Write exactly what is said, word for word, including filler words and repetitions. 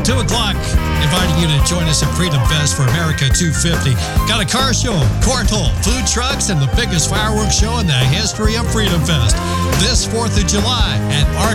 two o'clock, inviting you to join us at Freedom Fest for America two fifty. Got a car show, cornhole, food trucks, and the biggest fireworks show in the history of Freedom Fest. This fourth of July at Arc